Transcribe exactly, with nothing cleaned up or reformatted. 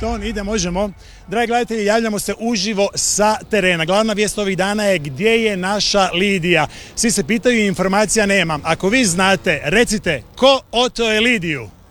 ton, ide, možemo. Dragi gledatelji, javljamo se uživo sa terena. Glavna vijest ovih dana je gdje je naša Lidija. Svi se pitaju i informacija nema. Ako vi znate, recite ko oto je Lidiju?